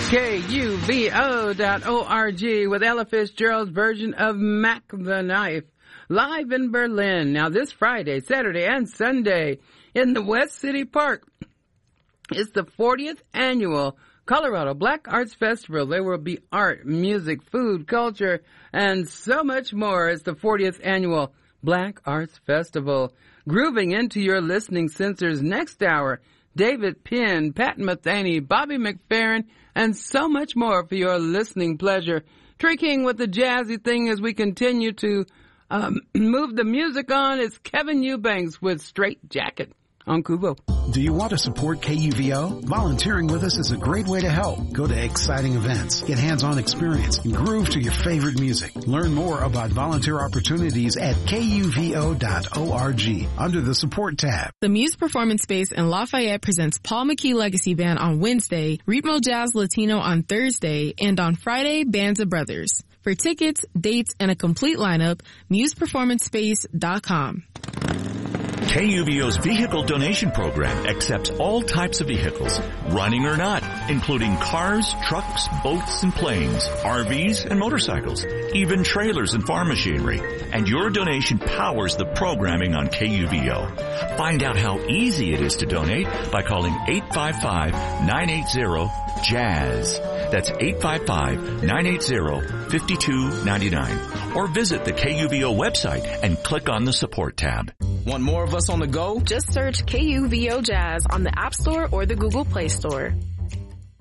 KUVO.org with Ella Fitzgerald's version of Mac the Knife, live in Berlin. Now this Friday, Saturday, and Sunday in the West City Park is the 40th annual Colorado Black Arts Festival. There will be art, music, food, culture, and so much more. It's the 40th annual Black Arts Festival. Grooving into your listening sensors next hour, David Penn, Pat Metheny, Bobby McFerrin, and so much more for your listening pleasure. Tree King with the jazzy thing as we continue to move the music on. It's Kevin Eubanks with Straight Jacket on Kubo. Do you want to support KUVO? Volunteering with us is a great way to help. Go to exciting events, get hands-on experience, and groove to your favorite music. Learn more about volunteer opportunities at KUVO.org under the support tab. The Muse Performance Space in Lafayette presents Paul McKee Legacy Band on Wednesday, Ritmo Jazz Latino on Thursday, and on Friday, Bands of Brothers. For tickets, dates, and a complete lineup, museperformancespace.com. KUVO's vehicle donation program accepts all types of vehicles, running or not, including cars, trucks, boats, and planes, RVs, and motorcycles, even trailers and farm machinery. And your donation powers the programming on KUVO. Find out how easy it is to donate by calling 855-980-JAZZ. That's 855-980-5299. Or visit the KUVO website and click on the support tab. Want more of us on the go? Just search KUVO Jazz on the App Store or the Google Play Store.